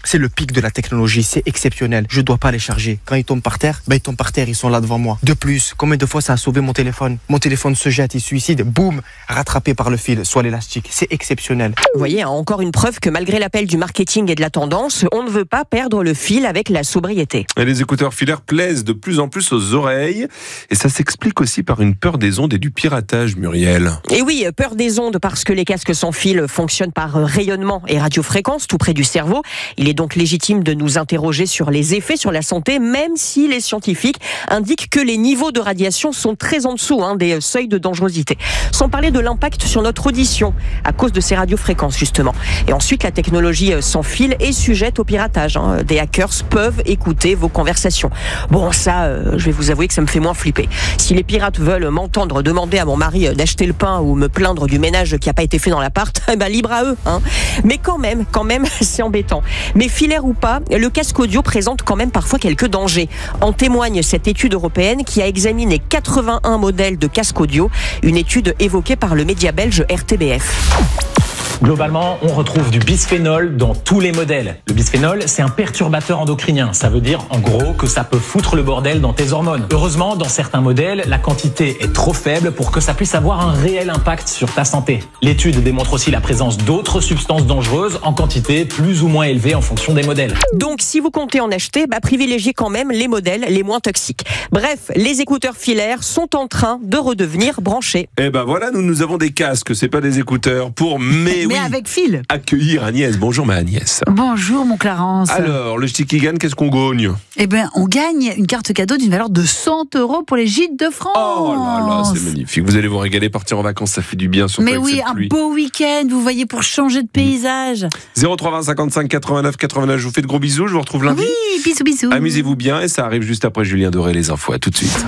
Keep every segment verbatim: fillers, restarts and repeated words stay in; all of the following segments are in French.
c'est le pic de la technologie, c'est exceptionnel. Je dois pas les charger. Quand ils tombent par terre, ben ils tombent par terre, ils sont là devant moi. De plus, combien de fois ça a sauvé mon téléphone? Mon téléphone se jette, il suicide, boum, rattrapé par le fil, soit l'élastique. C'est exceptionnel. Vous voyez, hein, encore une preuve que malgré l'appel du marketing et de la tendance, on ne veut pas perdre le fil avec la sobriété. Et les écouteurs filaires plaisent de plus en plus aux oreilles. Et ça s'explique aussi par une peur des ondes et du piratage, Muriel. Et oui, peur des ondes parce que les casques sans fil fonctionnent par rayonnement et radiofréquence tout près du cerveau. Il est donc légitime de nous interroger sur les effets sur la santé, même si les scientifiques indiquent que les niveaux de radiation sont très en dessous hein, des seuils de dangerosité. Sans parler de l'impact sur notre audition à cause de ces radiofréquences justement. Et ensuite, la technologie sans fil est sujette au piratage. Hein. Des hackers peuvent écouter vos conversations. Bon, ça, euh, je vais vous avouer que ça me fait moins flipper. Si les pirates veulent m'entendre demander à mon mari d'acheter le pain ou me plaindre du ménage qui n'a pas été fait dans l'appart, eh ben libre à eux. Hein. Mais quand même, quand même, c'est embêtant. Mais filaire ou pas, le casque audio présente quand même parfois quelques dangers. En témoigne cette étude européenne qui a examiné quatre-vingt-un modèles de casque audio, une étude évoquée par le média belge R T B F. Globalement, on retrouve du bisphénol dans tous les modèles. Le bisphénol, c'est un perturbateur endocrinien. Ça veut dire, en gros, que ça peut foutre le bordel dans tes hormones. Heureusement, dans certains modèles, la quantité est trop faible pour que ça puisse avoir un réel impact sur ta santé. L'étude démontre aussi la présence d'autres substances dangereuses en quantité plus ou moins élevée en fonction des modèles. Donc, si vous comptez en acheter, bah, privilégiez quand même les modèles les moins toxiques. Bref, les écouteurs filaires sont en train de redevenir branchés. Eh ben voilà, nous, nous avons des casques, c'est pas des écouteurs, pour mais Mais oui, avec fil. accueillir Agnès. Bonjour ma Agnès. Bonjour mon Clarence. Alors, le Sticky Gagne, qu'est-ce qu'on gagne? Eh bien, on gagne une carte cadeau d'une valeur de cent euros pour les Gîtes de France. Oh là là, c'est magnifique. Vous allez vous régaler, partir en vacances, ça fait du bien. Surtout Mais avec oui, cette un pluie. beau week-end, vous voyez, pour changer de paysage. zéro trois vingt cinquante-cinq quatre-vingt-neuf quatre-vingt-neuf, je vous fais de gros bisous, je vous retrouve lundi. Oui, bisous, bisous. Amusez-vous bien et ça arrive juste après Julien Doré, les infos. À tout de suite.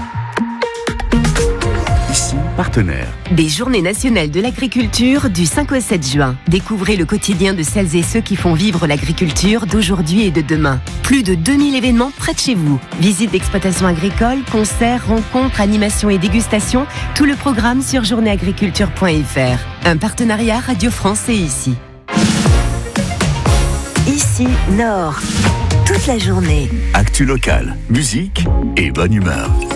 Ici, partenaire. Des Journées nationales de l'agriculture du cinq au sept juin. Découvrez le quotidien de celles et ceux qui font vivre l'agriculture d'aujourd'hui et de demain. Plus de deux mille événements près de chez vous. Visites d'exploitations agricoles, concerts, rencontres, animations et dégustations. Tout le programme sur journée agriculture point f r. Un partenariat Radio France et Ici. Ici, Nord. Toute la journée. Actu locale, musique et bonne humeur.